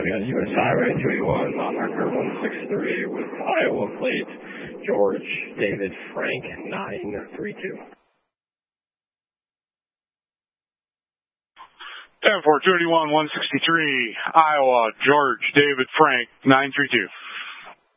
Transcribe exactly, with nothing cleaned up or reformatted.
coming on U S Highway two eighty-one on marker one six three with Iowa plate, George David Frank nine three two. ten four two eighty-one one sixty-three, Iowa, George David Frank nine three two.